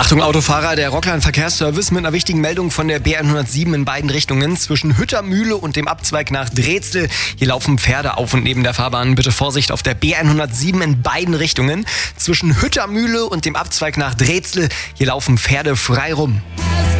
Achtung Autofahrer, der Rockland Verkehrsservice mit einer wichtigen Meldung von der B107 in beiden Richtungen zwischen Hüttermühle und dem Abzweig nach Drezel. Hier laufen Pferde auf und neben der Fahrbahn. Bitte Vorsicht auf der B107 in beiden Richtungen. Zwischen Hüttermühle und dem Abzweig nach Drezel. Hier laufen Pferde frei rum.